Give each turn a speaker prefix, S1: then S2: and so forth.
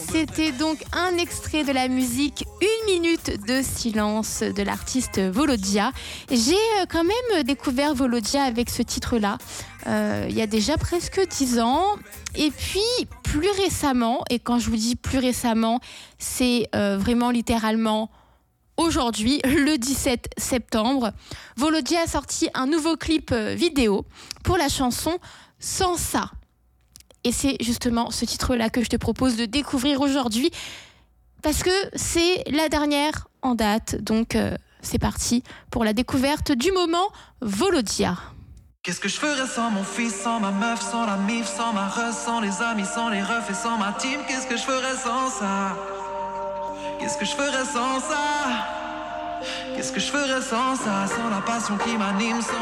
S1: c'était donc un extrait de la musique Une minute de silence de l'artiste Volodia. J'ai quand même découvert Volodia avec ce titre-là il y a déjà presque 10 ans. Et puis plus récemment, et quand je vous dis plus récemment, c'est vraiment littéralement aujourd'hui, le 17 septembre, Volodia a sorti un nouveau clip vidéo pour la chanson Sans ça. Et c'est justement ce titre-là que je te propose de découvrir aujourd'hui parce que c'est la dernière en date. Donc c'est parti pour la découverte du moment Volodia.
S2: Qu'est-ce que je ferais sans mon fils, sans ma meuf, sans la mif, sans ma re, sans les amis, sans les refs et sans ma team? Qu'est-ce que je ferais sans ça? Qu'est-ce que je ferais sans ça? Qu'est-ce que je ferais sans ça? Sans la passion qui m'anime, sans